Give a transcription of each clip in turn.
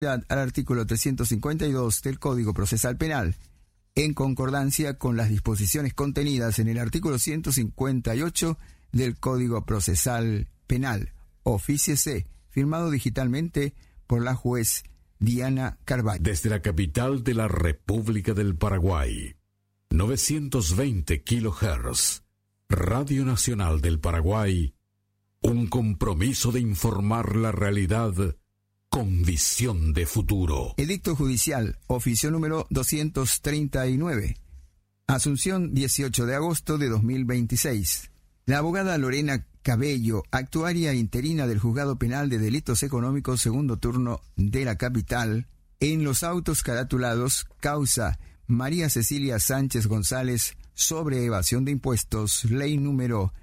al artículo 352 del Código Procesal Penal, en concordancia con las disposiciones contenidas en el artículo 158 del Código Procesal Penal. Ofíciese, firmado digitalmente por la juez Diana Carvalho. Desde la capital de la República del Paraguay, 920 kHz, Radio Nacional del Paraguay, un compromiso de informar la realidad con visión de futuro. Edicto judicial, oficio número 239. Asunción, 18 de agosto de 2026. La abogada Lorena Cabello, actuaria interina del Juzgado Penal de Delitos Económicos segundo turno de la capital, en los autos caratulados causa María Cecilia Sánchez González sobre evasión de impuestos, ley número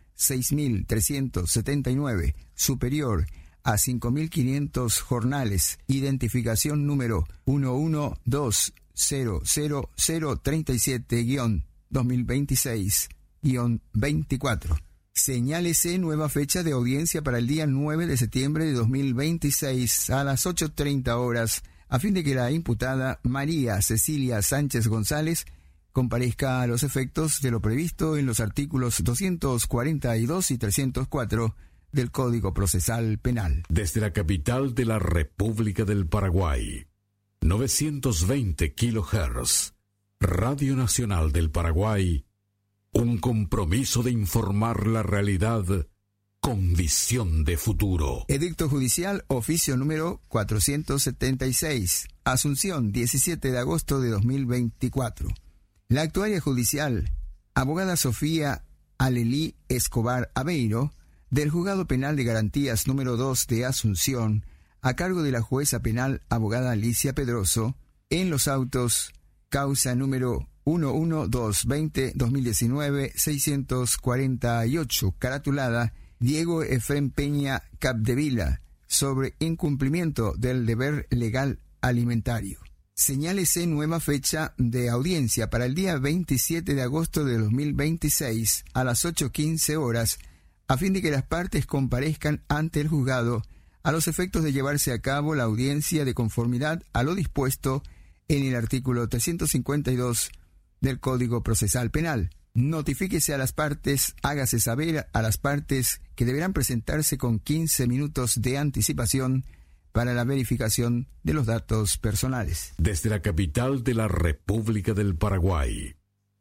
6.379, superior a 5.500 jornales, identificación número 1120037-2026-24. Señálese nueva fecha de audiencia para el día 9 de septiembre de 2026 a las 8:30 horas, a fin de que la imputada María Cecilia Sánchez González comparezca a los efectos de lo previsto en los artículos 242 y 304 del Código Procesal Penal. Desde la capital de la República del Paraguay, 920 kHz, Radio Nacional del Paraguay, un compromiso de informar la realidad con visión de futuro. Edicto judicial, oficio número 476. Asunción, 17 de agosto de 2024. La actuaria judicial, abogada Sofía Alelí Escobar Aveiro, del Juzgado Penal de Garantías número 2 de Asunción, a cargo de la jueza penal abogada Alicia Pedroso, en los autos causa número 112-2019-648, caratulada Diego Efrén Peña Capdevila, sobre incumplimiento del deber legal alimentario. Señálese nueva fecha de audiencia para el día 27 de agosto de 2026 a las 8:15 horas, a fin de que las partes comparezcan ante el juzgado a los efectos de llevarse a cabo la audiencia de conformidad a lo dispuesto en el artículo 352 del Código Procesal Penal. Notifíquese a las partes, hágase saber a las partes que deberán presentarse con 15 minutos de anticipación para la verificación de los datos personales. Desde la capital de la República del Paraguay,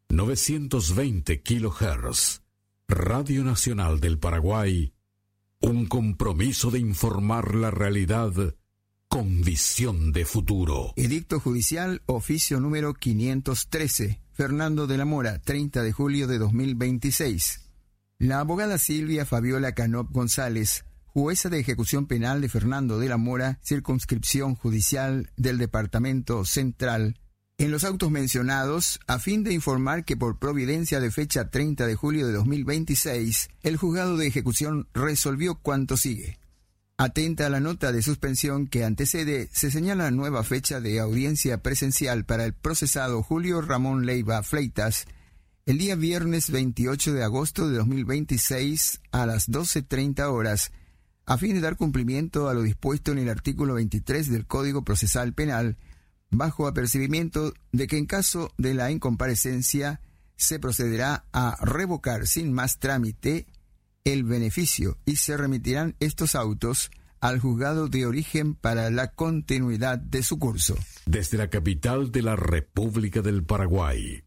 920 kHz, Radio Nacional del Paraguay, un compromiso de informar la realidad con visión de futuro. Edicto judicial, oficio número 513. Fernando de la Mora, 30 de julio de 2026. La abogada Silvia Fabiola Canop González, jueza de ejecución penal de Fernando de la Mora, circunscripción judicial del Departamento Central, en los autos mencionados, a fin de informar que por providencia de fecha 30 de julio de 2026, el juzgado de ejecución resolvió cuanto sigue. Atenta a la nota de suspensión que antecede, se señala nueva fecha de audiencia presencial para el procesado Julio Ramón Leiva Fleitas, el día viernes 28 de agosto de 2026 a las 12:30 horas, a fin de dar cumplimiento a lo dispuesto en el artículo 23 del Código Procesal Penal, bajo apercibimiento de que en caso de la incomparecencia se procederá a revocar sin más trámite el beneficio y se remitirán estos autos al juzgado de origen para la continuidad de su curso. Desde la capital de la República del Paraguay,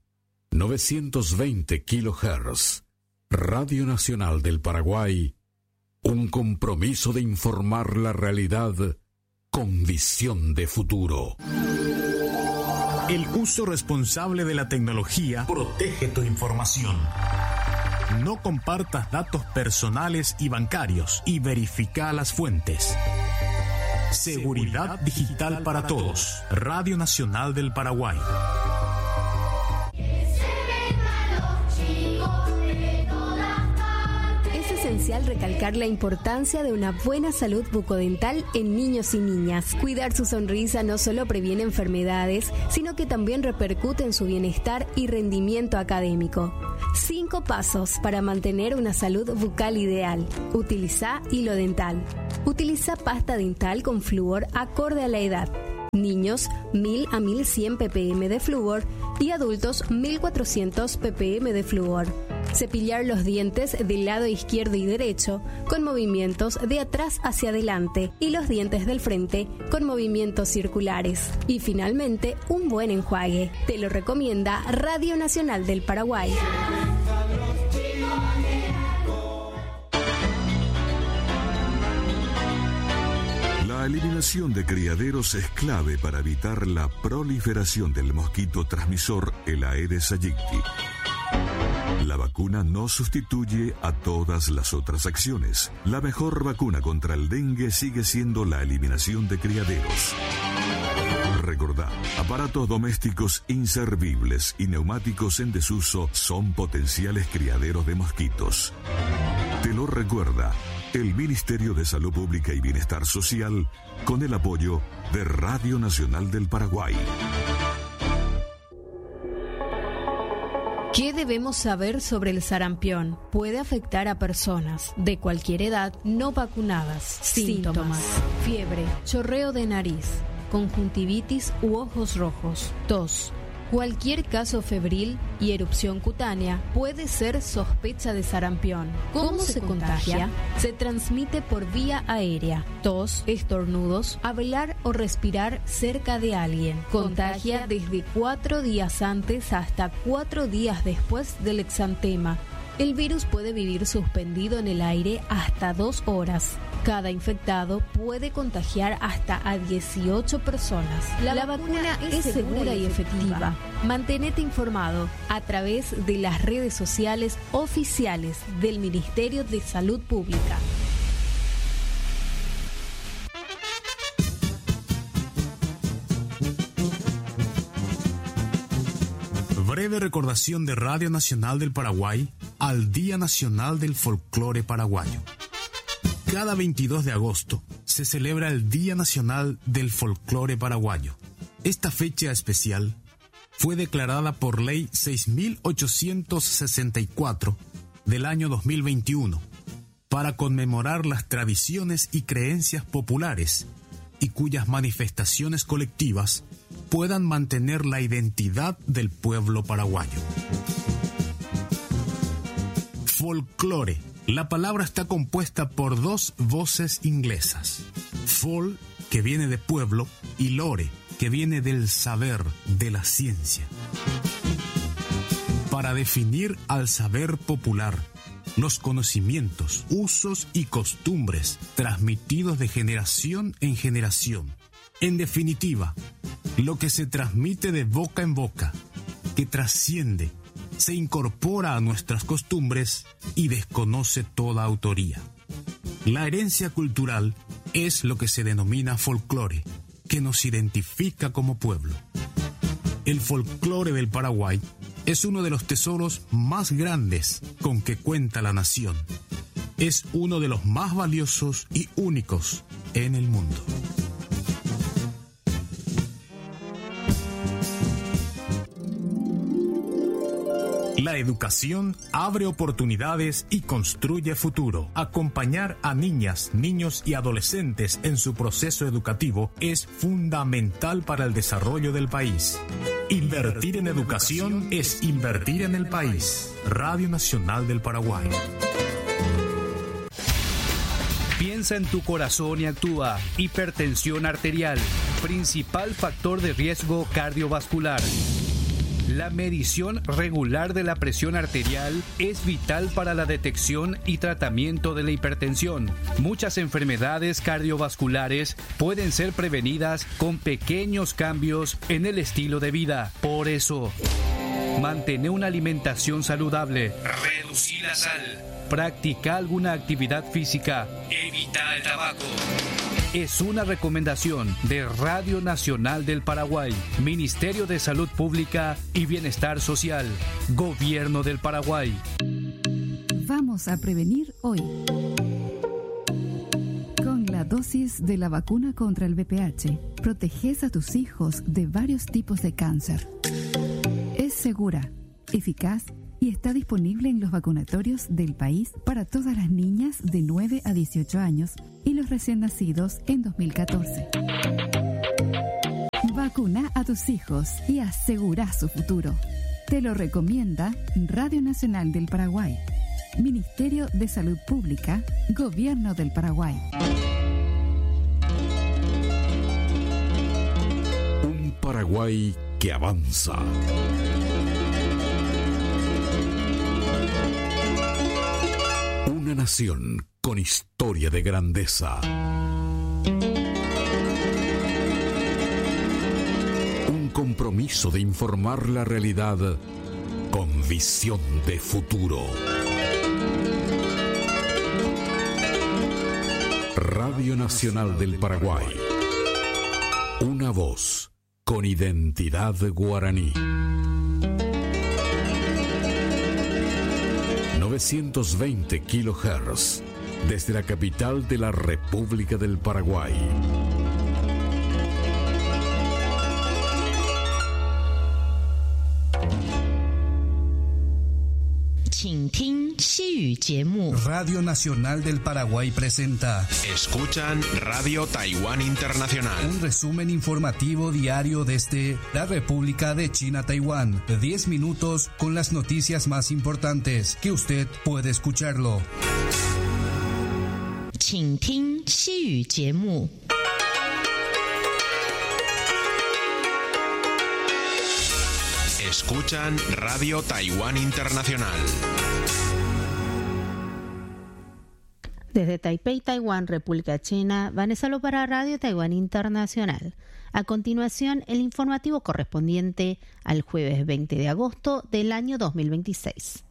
920 kHz, Radio Nacional del Paraguay, un compromiso de informar la realidad con visión de futuro. El uso responsable de la tecnología protege tu información. No compartas datos personales y bancarios y verifica las fuentes. Seguridad digital para todos. Radio Nacional del Paraguay. Es esencial recalcar la importancia de una buena salud bucodental en niños y niñas. Cuidar su sonrisa no solo previene enfermedades, sino que también repercute en su bienestar y rendimiento académico. 5 pasos para mantener una salud bucal ideal. Utiliza hilo dental. Utiliza pasta dental con flúor acorde a la edad. Niños 1000 a 1100 ppm de flúor y adultos 1400 ppm de flúor. Cepillar los dientes del lado izquierdo y derecho con movimientos de atrás hacia adelante y los dientes del frente con movimientos circulares. Y finalmente, un buen enjuague. Te lo recomienda Radio Nacional del Paraguay. La eliminación de criaderos es clave para evitar la proliferación del mosquito transmisor, el Aedes aegypti. La vacuna no sustituye a todas las otras acciones. La mejor vacuna contra el dengue sigue siendo la eliminación de criaderos. Recordá, aparatos domésticos inservibles y neumáticos en desuso son potenciales criaderos de mosquitos. Te lo recuerda el Ministerio de Salud Pública y Bienestar Social con el apoyo de Radio Nacional del Paraguay. ¿Qué debemos saber sobre el sarampión? Puede afectar a personas de cualquier edad no vacunadas. Síntomas: fiebre, chorreo de nariz, conjuntivitis u ojos rojos, tos. Cualquier caso febril y erupción cutánea puede ser sospecha de sarampión. ¿Cómo se contagia? Se transmite por vía aérea, tos, estornudos, hablar o respirar cerca de alguien. Contagia desde 4 días antes hasta 4 días después del exantema. El virus puede vivir suspendido en el aire hasta 2 horas. Cada infectado puede contagiar hasta a 18 personas. La vacuna es segura y efectiva. Mantenete informado a través de las redes sociales oficiales del Ministerio de Salud Pública. Breve recordación de Radio Nacional del Paraguay al Día Nacional del Folclore Paraguayo. Cada 22 de agosto se celebra el Día Nacional del Folclore Paraguayo. Esta fecha especial fue declarada por Ley 6.864 del año 2021 para conmemorar las tradiciones y creencias populares y cuyas manifestaciones colectivas puedan mantener la identidad del pueblo paraguayo. Folclore. La palabra está compuesta por 2 voces inglesas. Fol, que viene de pueblo, y lore, que viene del saber, de la ciencia. Para definir al saber popular, los conocimientos, usos y costumbres transmitidos de generación en generación. En definitiva, lo que se transmite de boca en boca, que trasciende, se incorpora a nuestras costumbres y desconoce toda autoría. La herencia cultural es lo que se denomina folclore, que nos identifica como pueblo. El folclore del Paraguay es uno de los tesoros más grandes con que cuenta la nación. Es uno de los más valiosos y únicos en el mundo. La educación abre oportunidades y construye futuro. Acompañar a niñas, niños y adolescentes en su proceso educativo es fundamental para el desarrollo del país. Invertir en educación es invertir en el país. Radio Nacional del Paraguay. Piensa en tu corazón y actúa. Hipertensión arterial, principal factor de riesgo cardiovascular. La medición regular de la presión arterial es vital para la detección y tratamiento de la hipertensión. Muchas enfermedades cardiovasculares pueden ser prevenidas con pequeños cambios en el estilo de vida. Por eso, mantén una alimentación saludable, reducir la sal, practica alguna actividad física, evita el tabaco. Es una recomendación de Radio Nacional del Paraguay, Ministerio de Salud Pública y Bienestar Social, Gobierno del Paraguay. Vamos a prevenir hoy. Con la dosis de la vacuna contra el VPH, proteges a tus hijos de varios tipos de cáncer. Es segura, eficaz y está disponible en los vacunatorios del país para todas las niñas de 9 a 18 años y los recién nacidos en 2014. Vacuna a tus hijos y asegura su futuro. Te lo recomienda Radio Nacional del Paraguay, Ministerio de Salud Pública, Gobierno del Paraguay. Un Paraguay que avanza. Una nación con historia de grandeza. Un compromiso de informar la realidad con visión de futuro. Radio Nacional del Paraguay. Una voz con identidad guaraní. 920 kHz desde la capital de la República del Paraguay. Radio Nacional del Paraguay presenta Escuchan Radio Taiwán Internacional. un resumen informativo diario desde la República de China, Taiwán. 10 minutos con las noticias más importantes que usted puede escucharlo. Escuchan Radio Taiwán Internacional. Desde Taipei, Taiwán, República China, Vanessa Lo para Radio Taiwán Internacional. A continuación, el informativo correspondiente al jueves 20 de agosto del año 2026.